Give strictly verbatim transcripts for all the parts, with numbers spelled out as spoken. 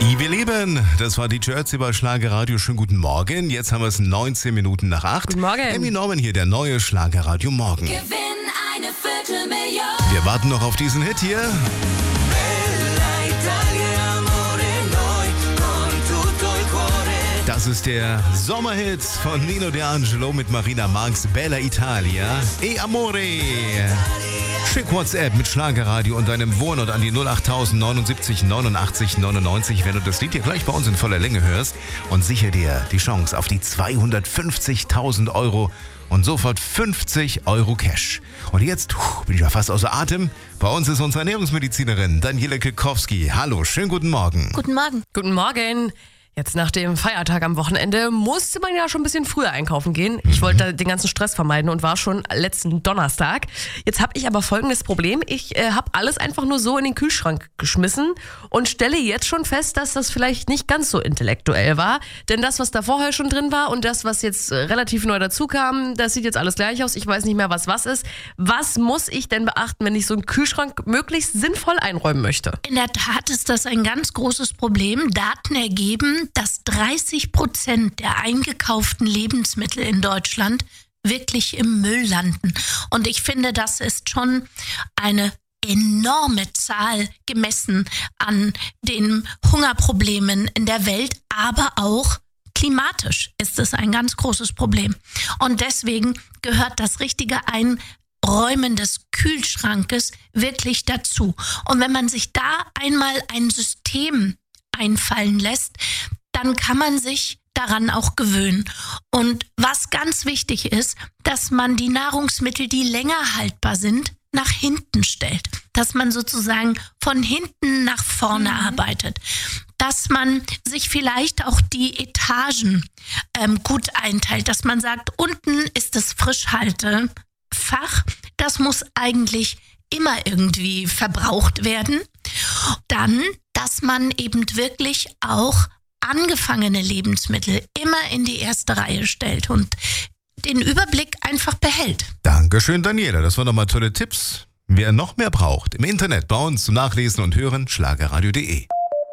Die wir leben, das war die Jersey bei Schlagerradio. Schönen guten Morgen. Jetzt haben wir es neunzehn Minuten nach acht. Guten Morgen. Emmy Norman hier, der neue Schlagerradio Morgen. Gewinn eine Viertelmillion. Wir warten noch auf diesen Hit hier. Das ist der Sommerhit von Nino D'Angelo mit Marina Marx, Bella Italia, E Amore. Schick WhatsApp mit Schlagerradio und deinem Wohnort an die null acht neunundsiebzig neunundachtzig neunundneunzig, wenn du das Lied hier gleich bei uns in voller Länge hörst, und sicher dir die Chance auf die zweihundertfünfzigtausend Euro und sofort fünfzig Euro Cash. Und jetzt puh, bin ich ja fast außer Atem. Bei uns ist unsere Ernährungsmedizinerin Daniela Kikowski. Hallo, schönen guten Morgen. Guten Morgen. Guten Morgen. Jetzt nach dem Feiertag am Wochenende musste man ja schon ein bisschen früher einkaufen gehen. Ich wollte den ganzen Stress vermeiden und war schon letzten Donnerstag. Jetzt habe ich aber folgendes Problem. Ich äh, habe alles einfach nur so in den Kühlschrank geschmissen und stelle jetzt schon fest, dass das vielleicht nicht ganz so intellektuell war. Denn das, was da vorher schon drin war und das, was jetzt äh, relativ neu dazu kam, das sieht jetzt alles gleich aus. Ich weiß nicht mehr, was was ist. Was muss ich denn beachten, wenn ich so einen Kühlschrank möglichst sinnvoll einräumen möchte? In der Tat ist das ein ganz großes Problem. Daten ergeben, dass dreißig Prozent der eingekauften Lebensmittel in Deutschland wirklich im Müll landen. Und ich finde, das ist schon eine enorme Zahl gemessen an den Hungerproblemen in der Welt, aber auch klimatisch ist es ein ganz großes Problem. Und deswegen gehört das richtige Einräumen des Kühlschrankes wirklich dazu. Und wenn man sich da einmal ein System einfallen lässt, dann kann man sich daran auch gewöhnen. Und was ganz wichtig ist, dass man die Nahrungsmittel, die länger haltbar sind, nach hinten stellt. Dass man sozusagen von hinten nach vorne mhm. arbeitet. Dass man sich vielleicht auch die Etagen ähm, gut einteilt. Dass man sagt, unten ist das Frischhaltefach. Das muss eigentlich immer irgendwie verbraucht werden. Dann, dass man eben wirklich auch angefangene Lebensmittel immer in die erste Reihe stellt und den Überblick einfach behält. Dankeschön, Daniela. Das waren nochmal tolle Tipps. Wer noch mehr braucht, im Internet bei uns zum Nachlesen und Hören, schlagerradio punkt de.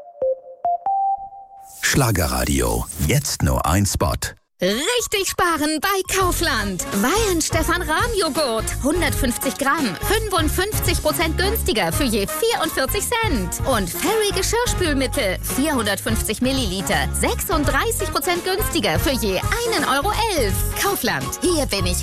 Schlagerradio. Jetzt nur ein Spot. Richtig sparen bei Kaufland. Weihenstephan-Rahmjoghurt. hundertfünfzig Gramm. fünfundfünfzig Prozent günstiger für je vierundvierzig Cent. Und Fairy Geschirrspülmittel. vierhundertfünfzig Milliliter. sechsunddreißig Prozent günstiger für je einen Euro elf. Kaufland. Hier bin ich